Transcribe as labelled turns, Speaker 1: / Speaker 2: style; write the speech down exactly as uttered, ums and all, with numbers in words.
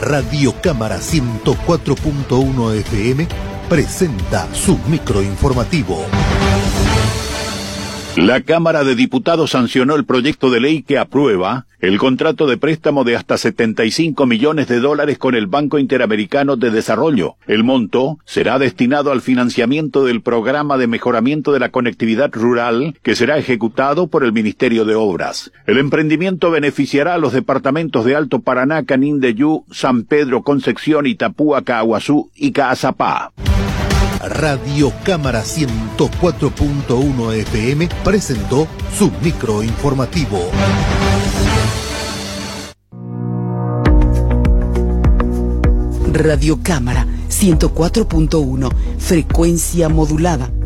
Speaker 1: Radio Cámara ciento cuatro punto uno F M presenta su microinformativo.
Speaker 2: La Cámara de Diputados sancionó el proyecto de ley que aprueba el contrato de préstamo de hasta setenta y cinco millones de dólares con el Banco Interamericano de Desarrollo. El monto será destinado al financiamiento del programa de mejoramiento de la conectividad rural que será ejecutado por el Ministerio de Obras. El emprendimiento beneficiará a los departamentos de Alto Paraná, Canindeyú, San Pedro, Concepción, Itapúa, Caaguazú y Caazapá.
Speaker 1: Radio Cámara ciento cuatro punto uno F M presentó su microinformativo.
Speaker 3: Radio Cámara ciento cuatro punto uno, frecuencia modulada.